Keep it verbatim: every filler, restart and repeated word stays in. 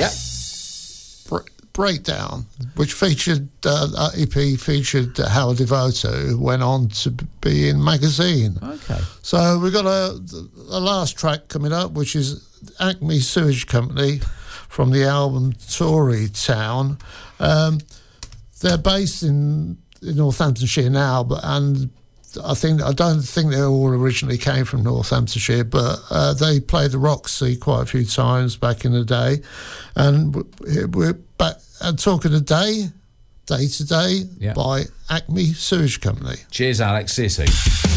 Yep. Breakdown, which featured uh, that E P featured Howard Devoto, who went on to be in Magazine. Okay. So we've got a, a last track coming up, which is Acme Sewage Company from the album Tory Town. Um, they're based in, in Northamptonshire now, but and I think I don't think they all originally came from Northamptonshire, but uh, they played the Roxy quite a few times back in the day, and we're back and talking today, day to day, yeah. by Acme Sewage Company. Cheers, Alex. See you soon.